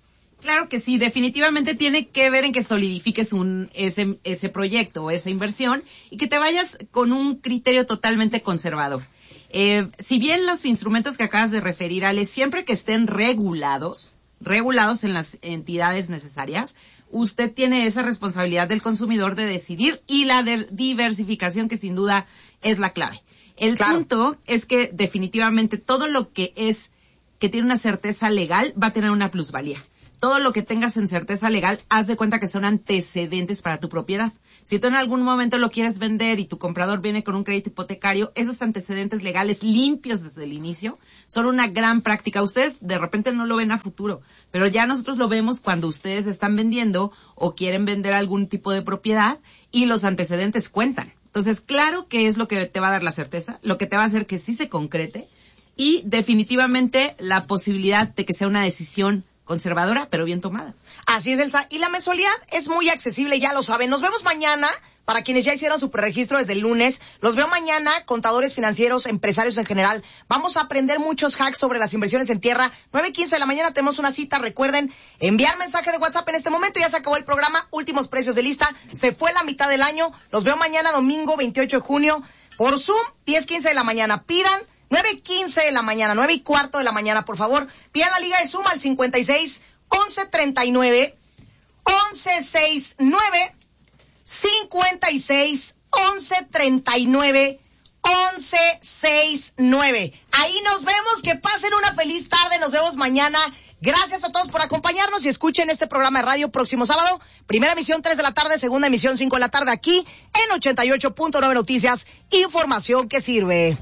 Claro que sí, definitivamente tiene que ver en que solidifiques un ese ese proyecto o esa inversión y que te vayas con un criterio totalmente conservador. Eh, si bien los instrumentos que acabas de referir, Ale, siempre que estén regulados, regulados en las entidades necesarias, usted tiene esa responsabilidad del consumidor de decidir y la de diversificación que sin duda es la clave. El claro. punto es que definitivamente todo lo que es que tiene una certeza legal va a tener una plusvalía. Todo lo que tengas en certeza legal, haz de cuenta que son antecedentes para tu propiedad. Si tú en algún momento lo quieres vender y tu comprador viene con un crédito hipotecario, esos antecedentes legales limpios desde el inicio son una gran práctica. Ustedes de repente no lo ven a futuro, pero ya nosotros lo vemos cuando ustedes están vendiendo o quieren vender algún tipo de propiedad y los antecedentes cuentan. Entonces, claro que es lo que te va a dar la certeza, lo que te va a hacer que sí se concrete y definitivamente la posibilidad de que sea una decisión conservadora, pero bien tomada. Así es, Elsa. Y la mensualidad es muy accesible, ya lo saben. Nos vemos mañana, para quienes ya hicieron su preregistro desde el lunes. Los veo mañana, contadores financieros, empresarios en general. Vamos a aprender muchos hacks sobre las inversiones en tierra. nueve quince de la mañana tenemos una cita. Recuerden enviar mensaje de WhatsApp en este momento. Ya se acabó el programa. Últimos precios de lista. Se fue la mitad del año. Los veo mañana, domingo veintiocho de junio, por Zoom, diez quince de la mañana. Pidan nueve quince de la mañana, nueve y cuarto de la mañana, por favor. Pidan la liga de Zoom al cincuenta y seis, once treinta y nueve, once sesenta y nueve, cincuenta y seis, once treinta y nueve, once sesenta y nueve. Ahí nos vemos, que pasen una feliz tarde, nos vemos mañana. Gracias a todos por acompañarnos y escuchen este programa de radio próximo sábado. Primera emisión tres de la tarde, segunda emisión cinco de la tarde aquí en ochenta y ocho punto nueve Noticias. Información que sirve.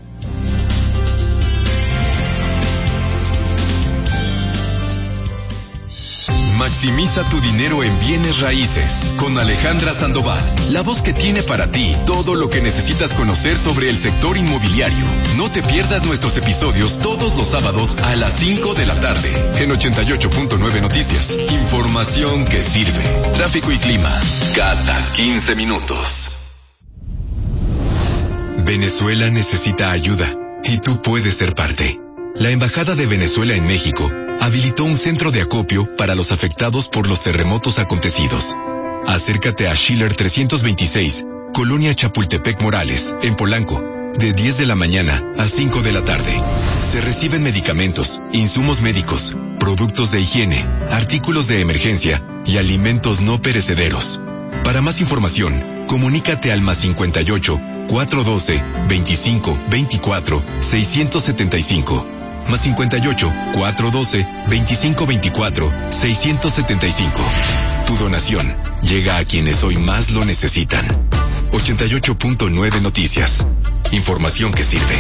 Maximiza tu dinero en bienes raíces con Alejandra Sandoval, la voz que tiene para ti todo lo que necesitas conocer sobre el sector inmobiliario. No te pierdas nuestros episodios todos los sábados a las cinco de la tarde en ochenta y ocho punto nueve Noticias. Información que sirve. Tráfico y clima cada quince minutos. Venezuela necesita ayuda y tú puedes ser parte. La Embajada de Venezuela en México habilitó un centro de acopio para los afectados por los terremotos acontecidos. Acércate a Schiller trescientos veintiséis, Colonia Chapultepec Morales, en Polanco, de diez de la mañana a cinco de la tarde. Se reciben medicamentos, insumos médicos, productos de higiene, artículos de emergencia y alimentos no perecederos. Para más información, comunícate al más cincuenta y ocho, cuatrocientos doce, veinticinco, veinticuatro, seiscientos setenta y cinco. Más cincuenta y ocho, cuatrocientos doce, veinticinco veinticuatro, seiscientos setenta y cinco. Tu donación llega a quienes hoy más lo necesitan. ochenta y ocho punto nueve Noticias. Información que sirve.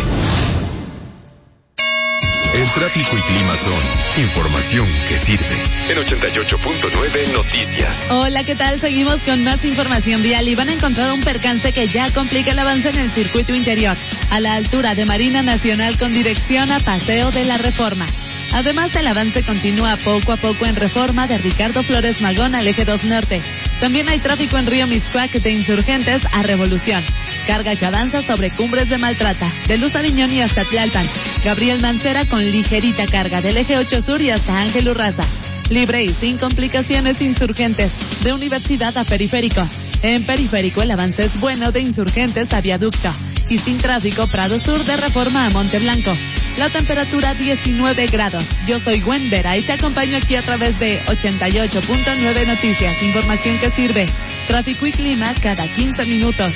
El tráfico y clima son información que sirve. En ochenta y ocho punto nueve Noticias. Hola, ¿qué tal? Seguimos con más información vial y van a encontrar un percance que ya complica el avance en el circuito interior, a la altura de Marina Nacional con dirección a Paseo de la Reforma. Además, el avance continúa poco a poco en Reforma de Ricardo Flores Magón al eje dos Norte. También hay tráfico en Río Mixcoac de Insurgentes a Revolución. Carga que avanza sobre Cumbres de Maltrata, de Luz Aviñón y hasta Tlalpan. Gabriel Mancera con ligerita carga del eje ocho Sur y hasta Ángel Urraza. Libre y sin complicaciones Insurgentes, de Universidad a Periférico. En Periférico el avance es bueno de Insurgentes a Viaducto. Y sin tráfico Prado Sur de Reforma a Monteblanco. La temperatura diecinueve grados. Yo soy Gwen Vera y te acompaño aquí a través de ochenta y ocho punto nueve Noticias. Información que sirve. Tráfico y clima cada quince minutos.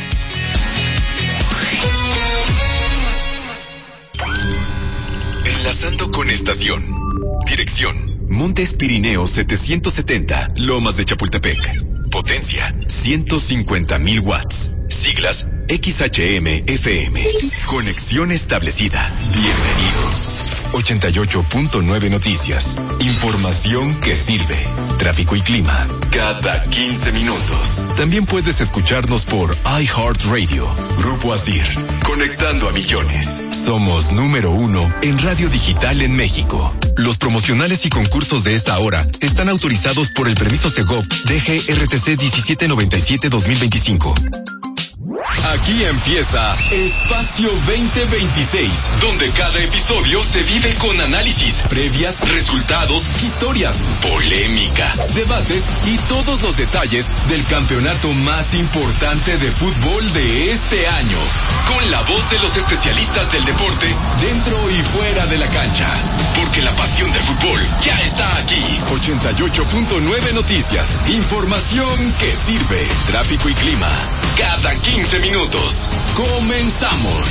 Enlazando con estación. Dirección: Montes Pirineos setecientos setenta, Lomas de Chapultepec. Potencia: ciento cincuenta mil watts. Siglas: X H M F M. Conexión establecida. Bienvenido. ochenta y ocho punto nueve Noticias. Información que sirve. Tráfico y clima cada quince minutos. También puedes escucharnos por iHeartRadio. Grupo Asir. Conectando a millones. Somos número uno en radio digital en México. Los promocionales y concursos de esta hora están autorizados por el permiso Segov D G R T C diecisiete noventa y siete dos mil veinticinco. Aquí empieza Espacio veinte veintiséis, donde cada episodio se vive con análisis, previas, resultados, historias, polémica, debates y todos los detalles del campeonato más importante de fútbol de este año. Con la voz de los especialistas del deporte, dentro y fuera de la cancha. Porque la pasión del fútbol ya está aquí. ochenta y ocho punto nueve Noticias. Información que sirve. Tráfico y clima. Cada quince minutos. Comenzamos.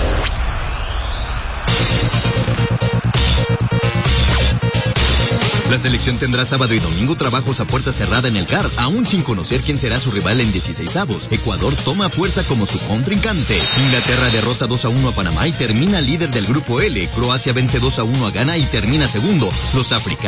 La selección tendrá sábado y domingo trabajos a puerta cerrada en el C A R, aún sin conocer quién será su rival en dieciseisavos. Ecuador toma fuerza como su contrincante. Inglaterra derrota dos a uno a Panamá y termina líder del grupo L. Croacia vence dos a uno a Ghana y termina segundo. Los africanos